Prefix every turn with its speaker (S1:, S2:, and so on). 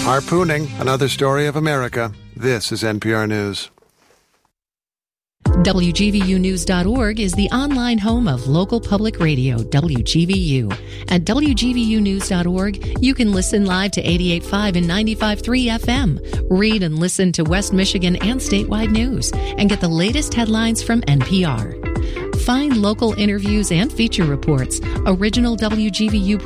S1: Harpooning, another story of America. This is NPR News.
S2: WGVUnews.org is the online home of local public radio, WGVU. At WGVUnews.org, you can listen live to 88.5 and 95.3 FM, read and listen to West Michigan and statewide news, and get the latest headlines from NPR. Find local interviews and feature reports, original WGVU